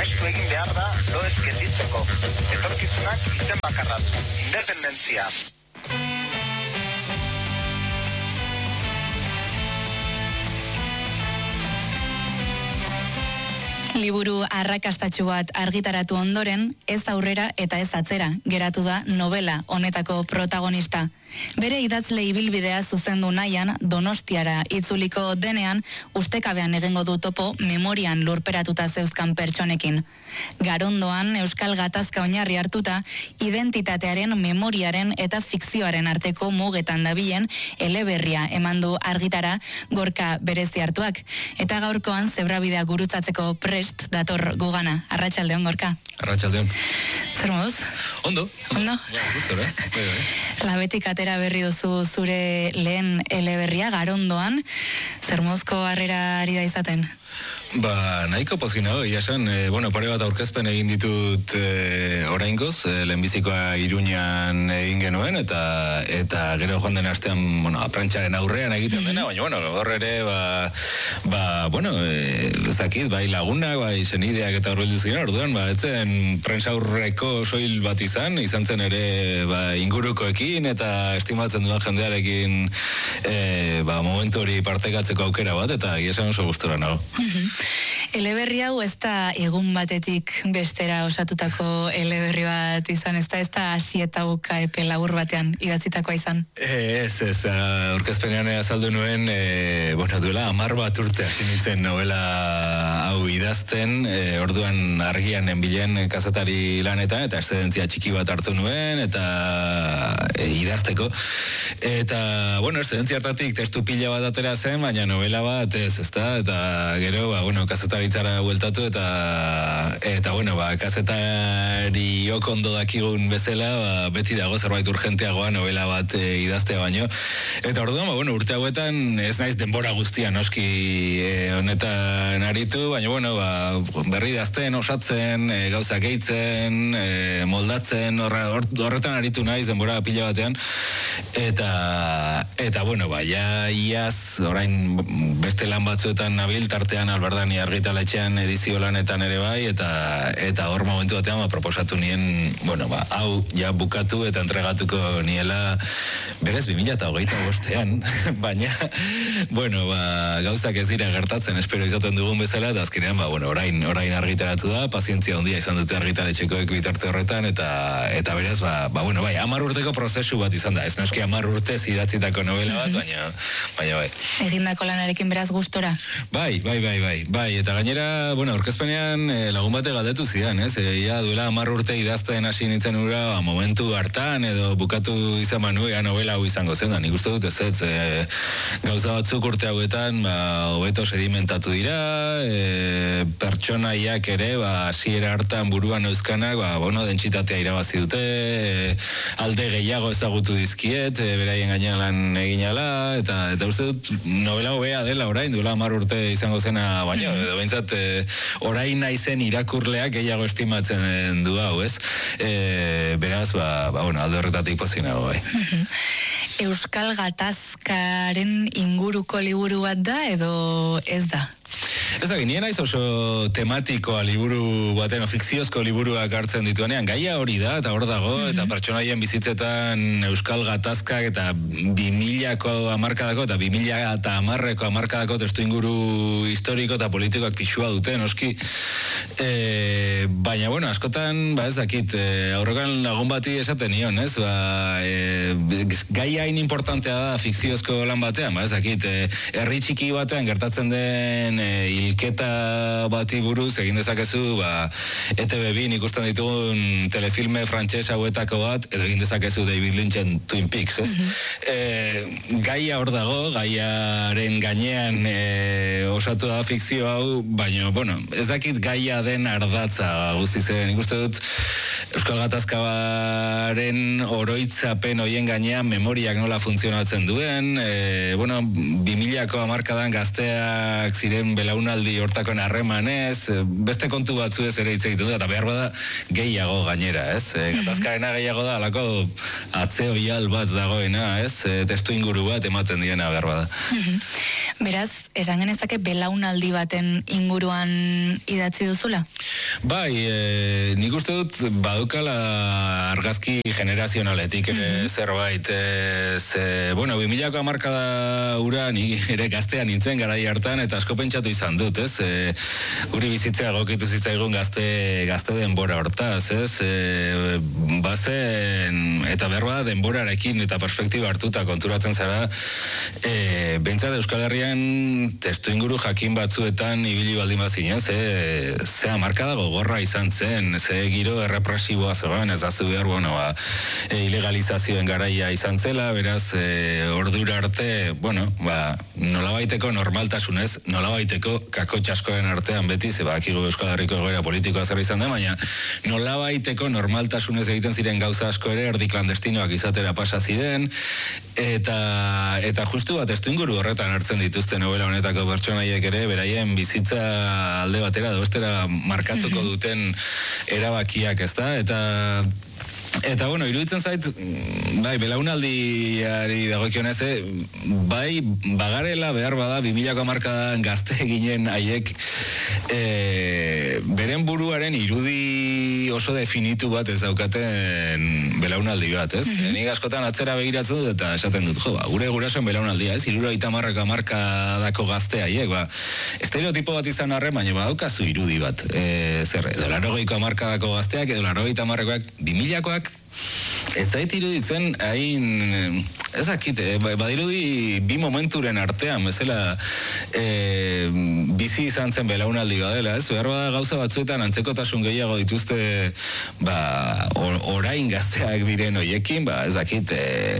babestu egin behar da lo ez gelditzeko. Etorkizunak izen bakarra du, independentzia. Liburu arrakastatsu bat argitaratu ondoren, ez aurrera eta ez atzera geratu da novela honetako protagonista. Bere idazle ibilbidea zuzendu nahian Donostiara itzuliko denean ustekabean egingo du topo memorian lurperatuta zeuzkan pertsonekin. Garondoan Euskal Gatazka oinarri hartuta identitatearen, memoriaren eta fikzioaren arteko mugetan dabilen eleberria eman du argitara Gorka Berezi hartuak. Eta gaurkoan zebrabidea gurutzatzeko prest dator gugana. Arratsaldeon, Gorka. Arratsaldeon. Zer moduz? Ondo. Ondo? Gustora, bai. Labetik atera berri duzu zure lehen eleberria Garondoan. Zer moduzko harrera ari da izaten? Nahiko pozina, iasan, pare bat aurkezpen egin ditut oraingoz, lehenbizikoa Iruñan egin genuen, eta gero joan den astean, aprentxaren aurrean egiten dena, baina, hor ere, ezakit, bai lagunak, bai senideak eta horreldu ziren, orduan, etzen prensa aurreko soil bat izan zen ere, ingurukoekin, eta estimatzen duan jendearekin, momentu hori partekatzeko aukera bat, eta iasan oso gustora nago. Eleberri hau ez da egun batetik bestera osatutako eleberri bat izan, ez da hasi eta buka epe labur batean idatzitakoa izan? Ez, aurkezpenean azaldu nuen, duela 10 bat urte hasi nintzen novela hau idazten, orduan argian enbilen kazetari lanetan, eta eszedentzia txiki bat hartu nuen, eta idazteko. Eta, eszedentzia hartatik testu pila bat atera zen, baina novela bat ez, eta gero, kazetaritzara bueltatu eta kazetari ondo dakigun bezala, beti dago zerbait urgenteagoa novela bat idaztea baino. Eta orduan, urte hauetan ez naiz denbora guztia noski honetan aritu, baina berri idazten, osatzen, gauza gehitzen, moldatzen, horretan aritu naiz denbora pila batean. Eta iaz, orain beste lan batzuetan nabil, tartean Albardani argitaletxean edizio lanetan ere bai, eta hor momentu batean proposatu nien, hau ja bukatu eta entregatuko niela berez 2025ean, baina, gauzak ez dira gertatzen, espero izaten dugun bezala, eta azkenean, orain argitaratu da, pazientzia handia izan dute argitaletxekoek bitarte horretan, eta berez, 10 urteko prozesu bat izan da, ez noski 10 urtez idatzitako novela bat, baina bai. Egindako lanarekin beraz gustora? Bai, eta gainera, aurkezpenean lagun bate galdetu zidan, ez? Duela 10 urte idazten hasi nintzen ura, momentu hartan, edo bukatu izan manuea novela hau izango zen, nik uste dut ez, gauza batzuk urte hauetan, hobeto sedimentatu dira, pertsonaiak ere, hasiera hartan buruan euskanak, dentsitatea irabazi dute, alde gehiago ezagutu dizkiet, beraien gainean lan egin ala, eta uste dut novela hobea dela orain, duela 10 urte izango zena baino, edo behintzat orain naizen irakurleak gehiago estimatzen du hau, ez? Beraz, alde horretatik pozinago, bai. Euskal Gatazkaren inguruko liburu bat da, edo ez da? Ezagin, nien naiz oso tematikoa liburu baten, fikziozko liburuak hartzen dituenean, gaia hori da, eta hor dago, eta pertsonaien bizitzetan Euskal Gatazkak eta 2000ko hamarkadako eta 2010ko hamarkadako testu inguru historiko eta politikoak pixua duten, oski. Baina, askotan, ez dakit, aurrekan lagun bati esaten nion, ez? Gaia hain importantea da fikziozko lan batean, ez dakit, herri txiki batean gertatzen den hilketa bati buruz egin dezakezu, ETV2 ikusten ditugun telefilme frantses hauetako bat, edo egin dezakezu David Lynchen Twin Peaks, ez? Gaia hor dago, gaiaren gainean osatu da fikzio hau, baina, ez dakit gaia den ardatza guzti zen, ikusten dut Euskal Gatazkaren oroitzapen hoien gainean memoriak nola funtzionatzen duen, 2000ko hamarkadan gazteak ziren belaunaldi hortakoen harremanez, beste kontu batzu ez ere hitz egiten du, eta behar bada gehiago gainera, ez? Gatazkarena gehiago da, alako atze oial bat dagoena, ez? Testu inguru bat ematen diena behar bada. Beraz, esan genezake belaunaldi baten inguruan idatzi duzula? Bai, nik uste dut badukala argazki generazionaletik ere zerbait. Bueno, 2000ko hamarkada ura ni ere gaztean nintzen garai hartan eta asko pentsatu izan dut, ez? Guri bizitzea egokitu zitzaigun gazte denbora hortaz, ez? Bazen, eta berba denborarekin eta perspektiba hartuta konturatzen zara, bentsat Euskal Herrian testu inguru jakin batzuetan ibili baldin bazinen, ze hamarkada gogorra izan zen, ze giro errepresiboa zegoen, ez azu behar, bueno, ilegalizazioen garaia izan zela, beraz, ordura arte, bueno, nolabaiteko normaltasunez, nolabaiteko kakotxaskoen artean beti, ze bakigu Euskal Herriko egoera politikoa zer izan da, baina nolabaiteko normaltasunez egiten ziren gauza asko ere erdi klandestinoak izatera pasa ziren, eta justu bat testu inguru horretan hartzen dituzte novela honetako pertsonaiek ere, beraien bizitza alde batera bestera markatuko duten erabakiak, ezta? Eta bueno, iruditzen zait, bai, belaunaldiari dagokionez, bai, bagarela behar bada 2000ko hamarkadan gazte ginen haiek beren buruaren irudi oso definitu bat ez daukaten belaunaldi bat, ez? Nik askotan atzera begiratzen dut eta esaten dut, gure gurasoen belaunaldia, ez? 70ko hamarkadako gazte haiek, estereotipo bat izan arren, baina badaukazu irudi bat. Edo 80ko hamarkadako gazteak, edo 80 hamarrekoak, 2000koak, ez zait iruditzen hain, ezakit, badirudi bi momenturen artean, bezala bizi izan zen belaunaldi badela, ez? Behar bada gauza batzuetan antzekotasun gehiago dituzte orain gazteak diren hoiekin, ezakit,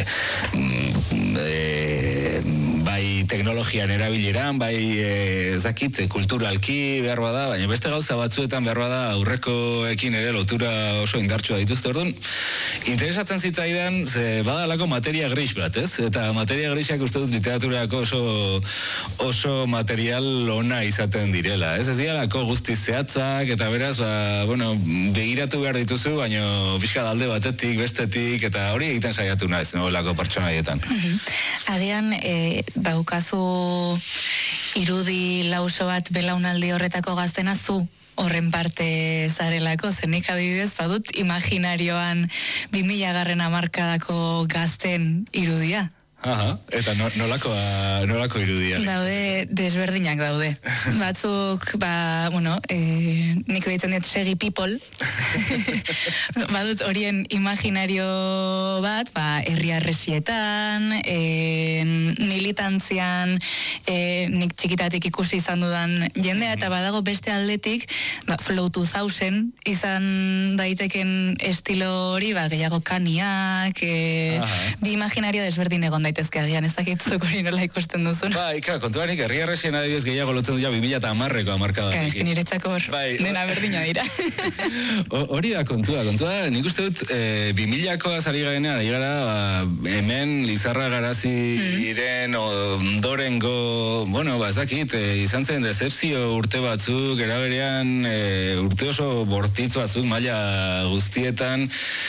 bai teknologian erabileran, bai ezakit, kulturalki behar bada, baina beste gauza batzuetan behar bada aurrekoekin ere lotura oso indartsua dituzte, orduan, interesatzen zitzaidan, ze badalako materia gris bat, ez? Eta materia grisak uste dut literaturako oso material ona izaten direla, ez? Ez dialako guztiz zehatzak, eta beraz, bueno, begiratu behar dituzu, baina pixka alde batetik, bestetik, eta hori egiten saiatu naiz, nolako pertsonaietan. Agian, daukazu irudi lauso bat belaunaldi horretako gaztena zu horren parte zarelako, zenik adibidez, badut imaginarioan 2000 hamarkadako gazten irudia. Aha, eta nolako irudia? Daude, desberdinak daude. Batzuk, bueno, nik deitzen dut segi people. Badut horien imaginario bat, herri arresietan, militantzian, nik txikitatik ikusi izan dudan jendea, eta badago beste aldetik, Flow 2000 izan daiteken estilo hori, gehiago kaniak, bi imaginario desberdin egon daitezke agian, ez dakitzuk hori nola ikusten duzun. Kontuanik, herri arresien adibidez gehiago lotzen du 2010ko hamarkada. Esken niretzako dena berdina dira. Hori da kontua, nik uste dut 2000koa ari garenean, ari gara, hemen Lizarra Garazi iren ondorengo, bueno, ezakit, izan zen decepzio urte batzuk, eraberean urte oso bortitz batzuk maila guztietan,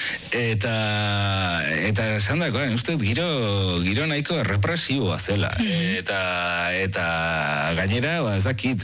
eta esan dako, uste dut giro nahiko errepresiboa zela. Eta gainera, ezakit,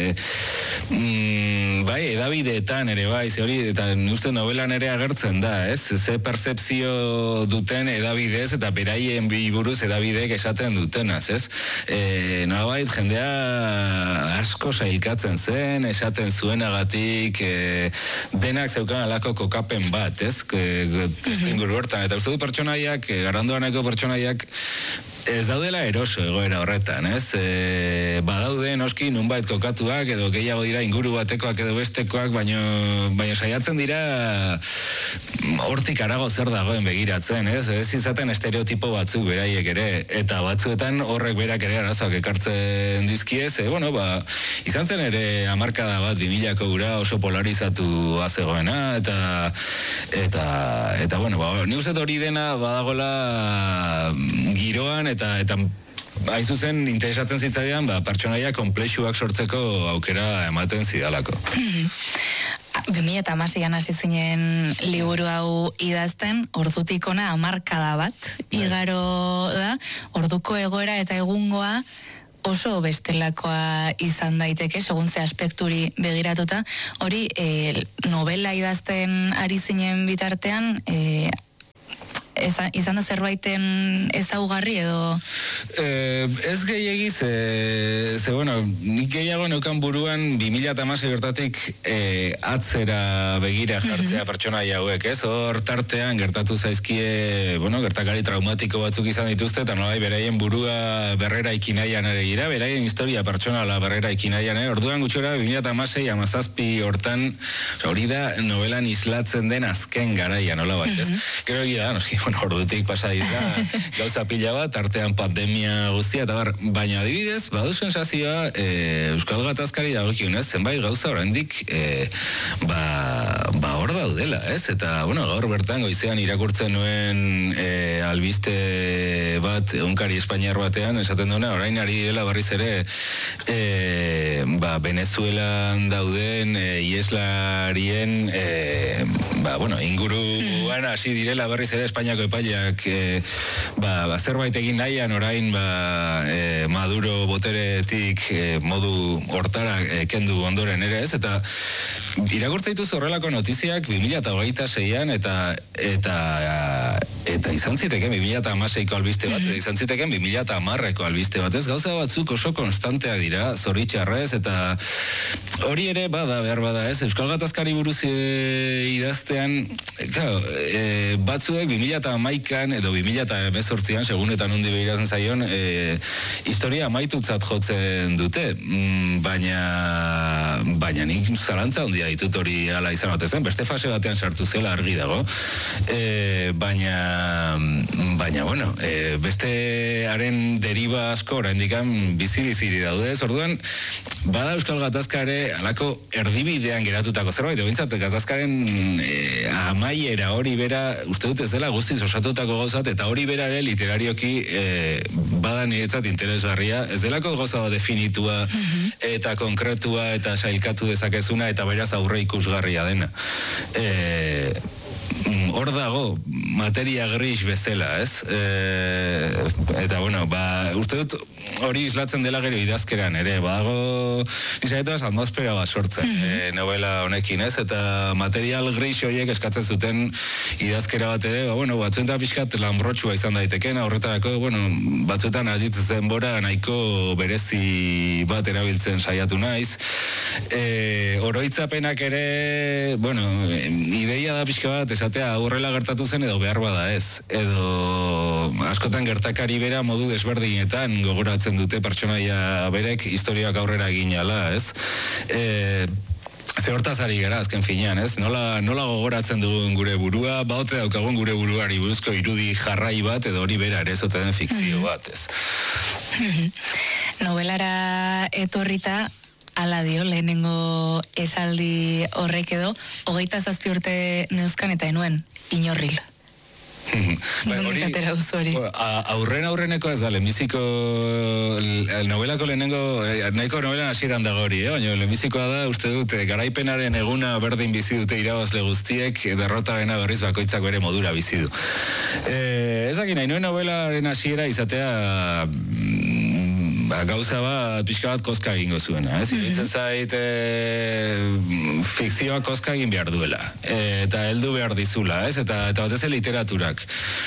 bai, edabideetan ere bai, ze hori, eta uste novelan ere agertzen da, ez? Ze percepzio duten edabidez, eta beraien buruz edabideek esaten dutenaz, ez? Nolabait, jendea asko sailkatzen zen, esaten zuenagatik, denak zeukan alako kokapen bat, ez? Testu inguru hortan, eta uste du pertsonaiak, garandoaneko pertsonaiak, ez daudela eroso egoera horretan, ez? Badaude noski nunbait kokatuak edo gehiago dira inguru batekoak edo bestekoak, baina saiatzen dira hortik harago zer dagoen begiratzen, ez? Ez izaten estereotipo batzuk beraiek ere, eta batzuetan horrek berak ere arazoak ekartzen dizkiez, bueno, izan zen ere hamarkada bat 2000ko gura oso polarizatu azegoena, eta bueno, ni uste hori dena badagola giroan, eta hain zuzen interesatzen zitzaidan, pertsonaia konplexuak sortzeko aukera ematen zidalako. 2016an hasi zinen liburu hau idazten, ordutik ona hamarkada bat igaro da, orduko egoera eta egungoa oso bestelakoa izan daiteke, segun ze aspekturi begiratuta. Hori, novela idazten ari zinen bitartean, izan da zerbaiten ezaugarri edo? Ez gehiegi, ze bueno, nik gehiago neukan buruan 2016 gertatik atzera begira jartzea pertsonaia hauek, ez? Hor tartean gertatu zaizkie, bueno, gertakari traumatiko batzuk izan dituzte, eta nolai beraien burua berrera ikinaian ere gira, beraien historia pertsonala berrera ikinaian ere, orduan gutxora 2016-17 hortan, hori da novelan islatzen den azken garaia, nola bat, ez? Gero egia da, noski, bueno, ordutik pasa dira gauza pila bat, artean pandemia guztia, eta baina adibidez, badu sensazioa, Euskal Gatazkari dagokionez, zenbait gauza oraindik hor daudela, ez? Eta, bueno, gaur bertan goizean irakurtzen nuen albiste bat, egunkari espainiar batean, esaten duena, orain ari direla berriz ere Venezuelan dauden ieslarien inguruan hasi direla berriz ere Espainiako epaileak zerbait egin nahian orain Maduro boteretik modu hortara kendu ondoren ere, ez? Eta irakurtzaitu horrelako notiziak 2026an eta izan ziteken 2016ko albiste bat, izan ziteken 2010ko albiste bat, ez? Gauza batzuk oso konstanteak dira, zoritxarrez, eta hori ere behar bada, ez? Euskal Gatazkari buruz idaztean, batzuek 2011an edo 2018an, segunetan ondi behiratzen zaion, historia amaitutzat jotzen dute, baina nik zalantza ondia ditut hori ala izan batezen, beste fase batean sartu zela argi dago, baina bueno, beste haren deriba asko oraindikan bizi-biziri daude, orduan bada Euskal Gatazka ere alako erdibidean geratutako zerbait, bintzat Gatazkaren amaiera hori bera, uste dut ez dela guztiz osatutako gauzat, eta hori bera ere literarioki bada niretzat interesgarria, ez delako gauza definitua eta konkretua eta sailkatu dezakezuna eta beraz aurre ikusgarria dena. Hor dago, materia gris bezala, ez? Eta, bueno, uste dut hori islatzen dela gero idazkeran, ere, badago izaitaz atmosfera bat sortzen novela honekin, ez? Eta material gris horiek eskatzen zuten idazkera bat ere, batzuetan pixkat lanbrotxua izan daiteken, horretarako, batzuetan aditzen bora nahiko berezi bat erabiltzen saiatu naiz. Oroitzapenak ere, ideia da pixka bat, esatea aurrela gertatu zen edo behar bada ez. Edo askotan gertakari bera modu desberdinetan gogoratzen dute pertsonaia berek historiak aurrera egin ala, ez? Ze hortaz ari gara, azken finean, ez? Nola gogoratzen dugun gure burua, baote daukagun gure buruari buruzko irudi jarrai bat, edo hori bera ere zote den fikzio bat, ez? Novelara etorrita, ala dio, lehenengo esaldi horrek edo, 27 urte neuzkan eta enuen, inorril. Aurreneko ez da, lehenbiziko novelako lehenengo, nahiko novelan hasieran dago hori, baina lehenbizikoa da, uste dut, garaipenaren eguna berdin bizi dute irabazle guztiek, derrotarena berriz bakoitzak bere modura bizi du. Ezakin, nahi nuen novelaren hasiera izatea gauza bat, pixka bat koska egingo zuena, ez? Iruditzen zait fikzioa koska egin behar duela, eta heldu behar dizula, ez? Eta batez literaturak.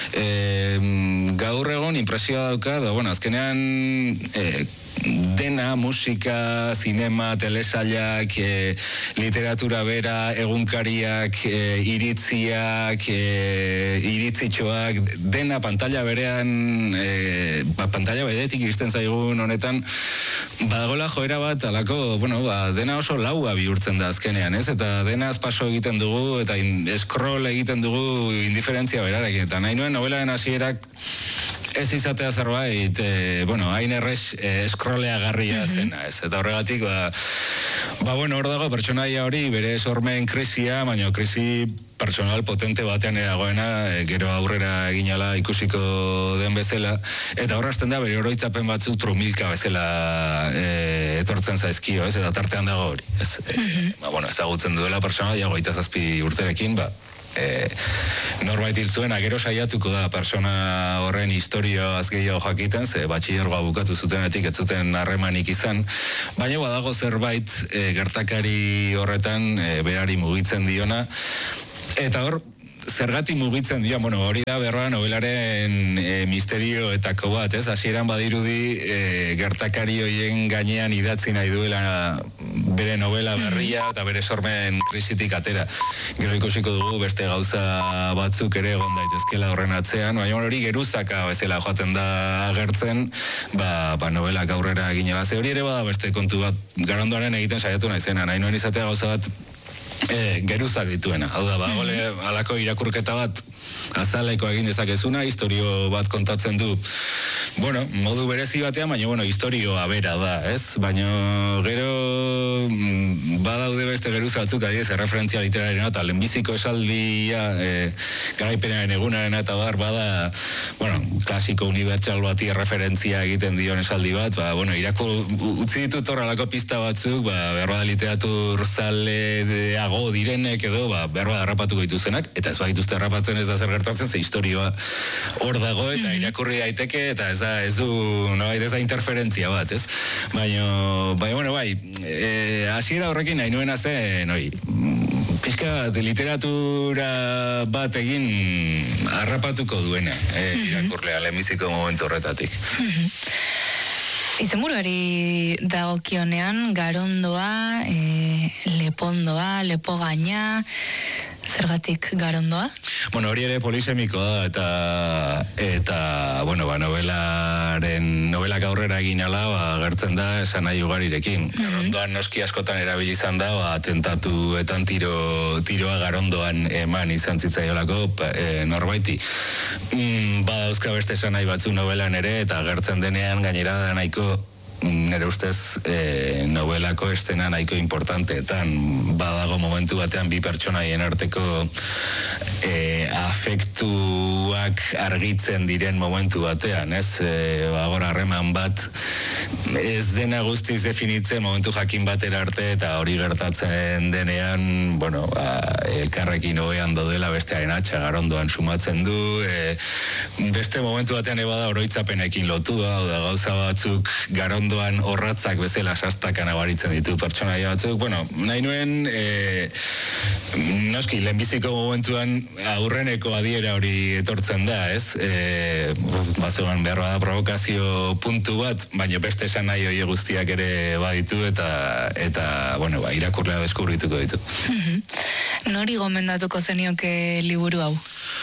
Gaur egon impresioa dauka, azkenean dena, musika, zinema, telesailak, literatura bera, egunkariak, iritziak, iritzitxoak, dena pantalla berean, pantalla beretik iristen zaigun honetan, badagola joera bat, alako, dena oso laua bihurtzen da azkenean, ez? Eta dena azpaso egiten dugu, eta scroll egiten dugu indiferentzia berarekin, eta nahi nuen novelaren hasierak ez izatea zerbait, hain errez scrolleagarria zena, ez? Eta horregatik, hor dago pertsonaia hori bere sormen krisia, baina krisi personal potente batean eragoena, gero aurrera eginala ikusiko den bezala, eta horrazten da bere oroitzapen batzu trumilka bezala etortzen zaizkio, ez? Eta tartean dago hori, ez? Ezagutzen duela pertsonaia 27 urterekin, norbait hil zuena, gero saiatuko da persona horren historioaz gehiago jakiten, ze batxilergoa bukatu zutenetik ez zuten harremanik izan, baina badago zerbait gertakari horretan berari mugitzen diona, eta hor zergatik mugitzen dio, hori da berroa novelaren misterioetako bat, ez? Hasieran badirudi gertakari hoien gainean idatzi nahi duela bere novela berria eta bere sormen krisitik atera. Gero ikusiko dugu beste gauza batzuk ere egon daitezkela horren atzean, baina hori geruzaka bezala joaten da agertzen, novelak aurrera ginela. Ze hori ere bada beste kontu bat, Garondoaren egiten saiatu naizena, nahi nuen izatea gauza bat geruzak dituena. Hau da, alako irakurketa bat azaleko egin dezakezuna, historio bat kontatzen du, modu berezi batean, baina, historioa bera da, ez? Baina, gero, badaude beste geruza batzuk, adiez, referentzia literarena, eta lehenbiziko esaldia, garaipenaren egunaren eta bada, klasiko unibertsal bati referentzia egiten dion esaldi bat, utzi ditut horrelako pista batzuk, berroa literatur zaleago direnek edo, berroa harrapatuko dituzenak, eta ez dituzte harrapatzen ez da zer gertatzen, ze historioa hor dago eta irakurri daiteke, eta ez du, ez da interferentzia bat, ez? Baina, hasiera horrekin nahi nuena zen, pixka literatura bat egin harrapatuko duena, irakurlea lehenbiziko momentu horretatik. Izenburuari dagokionean, Garondoa, Lepondoa, Lepogaina, zergatik Garondoa? Hori ere polisemikoa da, eta novelak aurrera egin ala, gertzen da esan nahi ugarirekin. Garondoan noski askotan erabili izan da, atentatuetan tiroa Garondoan eman izan zitzaiolako norbaiti. Badauzka beste esan nahi batzu novelan ere, eta gertzen denean gainera da nahiko nire ustez novelako estena nahiko importanteetan badago momentu batean bi pertsonaien arteko afektuak argitzen diren momentu batean, ez? Agora harreman bat ez dena guztiz definitzen momentu jakin batera arte eta hori gertatzen denean, elkarrekin hobean dodela bestearen atxa Garondoan sumatzen du, beste momentu batean ebada oroitzapenekin lotua, gauza batzuk Garondoan horratzak bezala sastakan abaritzen ditu pertsonaia batzuk, nahi nuen noski lehenbiziko momentuan aurreneko adiera hori etortzen da, ez? Bazegoan beharra da provokazio puntu bat, baina beste esan nahi hori guztiak ere baditu eta irakurlea deskubrituko ditu. Nori gomendatuko zenioke liburu hau?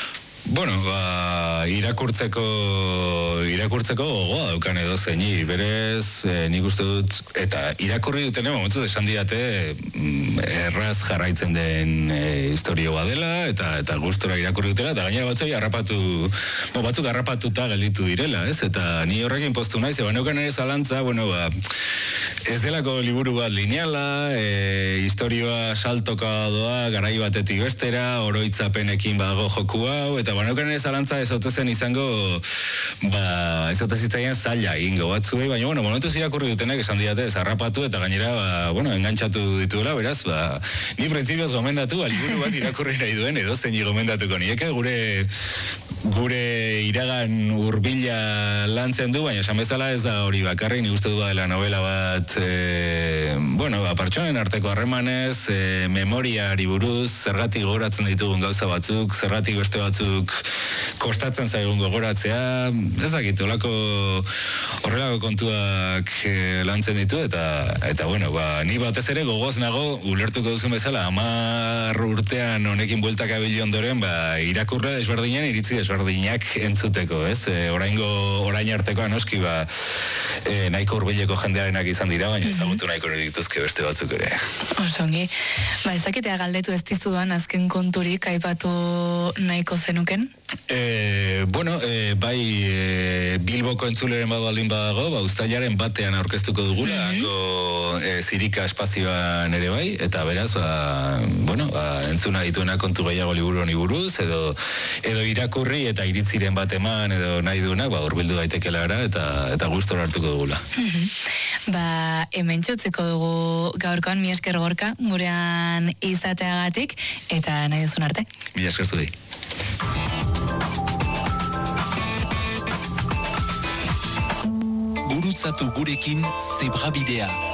Irakurtzeko gogoa daukan edo zeini, berez nik uste dut, eta irakurri duten momentu esan didate erraz jarraitzen den historio badela, eta gustora irakurri dutela, eta gainera batzuk harrapatuta gelditu direla, ez? Eta ni horrekin poztu naiz, neukan ere zalantza, ez delako liburu bat lineala, historioa saltoka doa, garai batetik bestera, oroitzapenekin badago joku hau, eta neukan ere zalantza ez otezen izango, ez otezitzaien zaila egingo batzuei, baina, momentuz irakurri dutenek esan didate ez harrapatu, eta gainera, engantzatu dituela, beraz, ni printzipioz gomendatu, liburu bat irakurri nahi duen, edo zein gomendatuko nieke, gure iragan hurbila lantzen du, baina esan bezala ez da hori bakarrik, nik uste du dela novela bat, pertsonen arteko harremanez, memoriari buruz, zergatik gogoratzen ditugun gauza batzuk, zergatik beste batzuk kostatzen zaigun gogoratzea, ez dakit, horrelako kontuak lantzen ditu, eta ni batez ere gogoz nago, ulertuko duzun bezala, 10 urtean honekin bueltaka bilion ondoren, irakurre desberdinen, iritzi desberdinak entzuteko, ez? Orain artekoa noski, nahiko hurbileko jendearenak izan dira, baina ezagutu nahiko dituzke beste batzuk ere. Osongi, ez dakitea galdetu ez dizudan azken konturik aipatu nahiko zenuken? Bilboko entzuleren baldin badago, uztailaren batean aurkeztuko dugula, zirika espazioan ere bai, eta beraz, entzuna dituena kontu gehiago liburu honi buruz, edo irakurri eta iritziren bat eman, edo nahi duenak, hurbildu daitekela era, eta gustora hartuko dugula. Hemen txutziko dugu gaurkoan, mi esker Gorka, gurean izateagatik, eta nahi duzun arte. Mi esker zuri. Gurutzatu gurekin Zebrabidea.